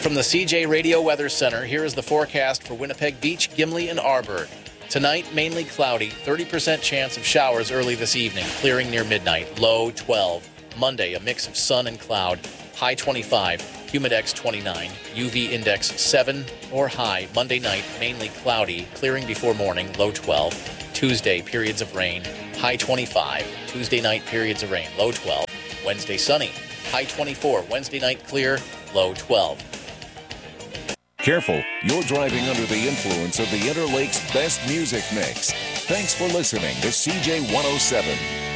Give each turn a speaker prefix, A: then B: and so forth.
A: From the CJ Radio Weather Center, here is the forecast for Winnipeg Beach, Gimli, and Arborg. Tonight, mainly cloudy, 30% chance of showers early this evening, clearing near midnight, low 12. Monday, a mix of sun and cloud, high 25, humidex 29, UV index 7 or high. Monday night, mainly cloudy, clearing before morning, low 12. Tuesday, periods of rain, high 25. Tuesday night, periods of rain, low 12. Wednesday, sunny, high 24. Wednesday night, clear, low 12.
B: Careful, you're driving under the influence of the Interlake's best music mix. Thanks for listening to CJ 107.